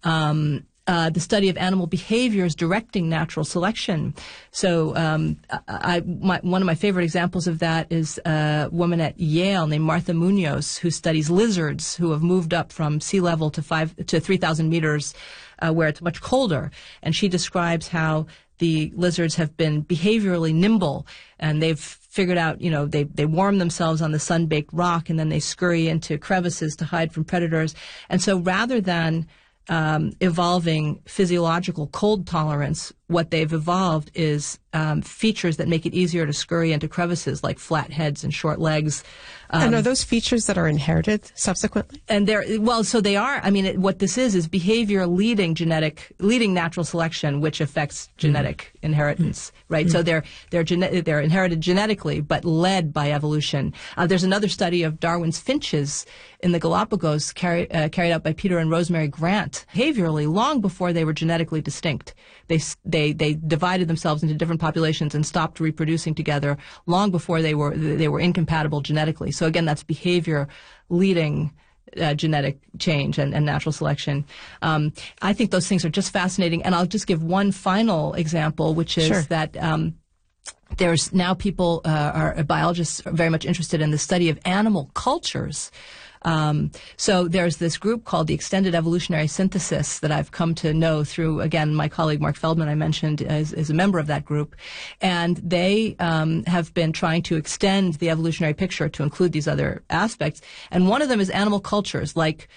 the study of animal behaviors directing natural selection. So one of my favorite examples of that is a woman at Yale named Martha Munoz, who studies lizards who have moved up from sea level to 3,000 meters, where it's much colder. And she describes how the lizards have been behaviorally nimble, and they've figured out, they warm themselves on the sun-baked rock, and then they scurry into crevices to hide from predators. And so rather than evolving physiological cold tolerance, what they've evolved is features that make it easier to scurry into crevices, like flat heads and short legs. And are those features that are inherited subsequently? And so they are. I mean, what this is behavior leading natural selection, which affects genetic inheritance, right? So they're inherited genetically, but led by evolution. There's another study of Darwin's finches in the Galapagos carried out by Peter and Rosemary Grant, behaviorally long before they were genetically distinct. They divided themselves into different populations and stopped reproducing together long before they were incompatible genetically. So again, that's behavior leading genetic change and natural selection. I think those things are just fascinating. And I'll just give one final example, which is that there's now biologists are very much interested in the study of animal cultures. So there's this group called the Extended Evolutionary Synthesis that I've come to know through, again, my colleague Mark Feldman I mentioned is a member of that group. And they have been trying to extend the evolutionary picture to include these other aspects. And one of them is animal cultures, like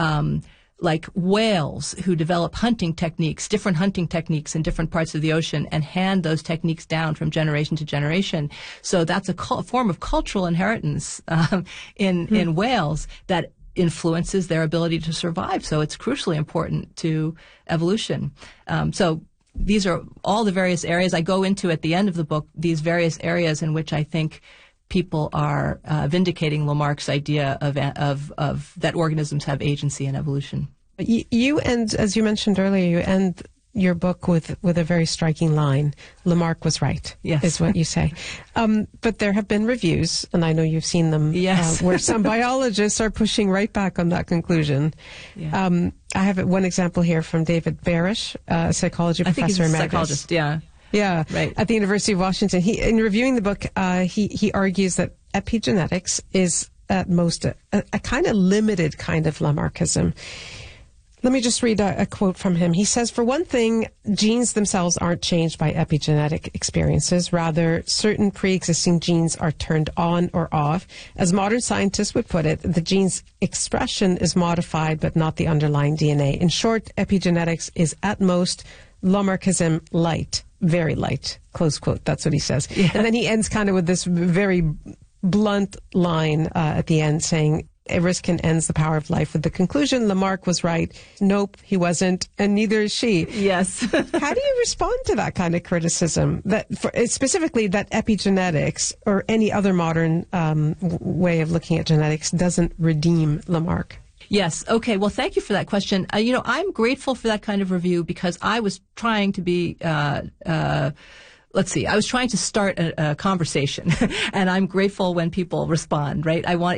whales who develop different hunting techniques in different parts of the ocean and hand those techniques down from generation to generation. So that's a form of cultural inheritance in whales that influences their ability to survive. So it's crucially important to evolution. So these are all the various areas I go into at the end of the book, these various areas in which I think people are vindicating Lamarck's idea of that organisms have agency in evolution. You end, as you mentioned earlier, you end your book with a very striking line. Lamarck was right, is what you say. But there have been reviews, and I know you've seen them, where some biologists are pushing right back on that conclusion. Yeah. I have one example here from David Barish, a psychology professor. I think he's a emeritus. psychologist, yeah. Yeah, right. At the University of Washington. In reviewing the book, he argues that epigenetics is at most a kind of limited kind of Lamarckism. Let me just read a quote from him. He says, "For one thing, genes themselves aren't changed by epigenetic experiences. Rather, certain pre-existing genes are turned on or off. As modern scientists would put it, the gene's expression is modified, but not the underlying DNA. In short, epigenetics is at most Lamarckism light, very light," close quote. That's what he says. Yeah. And then he ends kind of with this very blunt line at the end saying, "Eriskin ends the power of life with the conclusion, Lamarck was right. Nope, he wasn't, and neither is she." Yes. How do you respond to that kind of criticism, specifically that epigenetics or any other modern way of looking at genetics doesn't redeem Lamarck? Yes. Okay. Well, thank you for that question. I'm grateful for that kind of review because I was trying to be, I was trying to start a conversation, and I'm grateful when people respond, right?